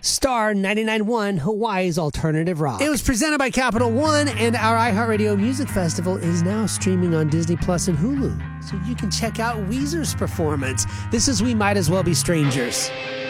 Star 99.1, Hawaii's alternative rock. It was presented by Capital One, and our iHeartRadio Music Festival is now streaming on Disney Plus and Hulu, so you can check out Weezer's performance. This is We Might As Well Be Strangers.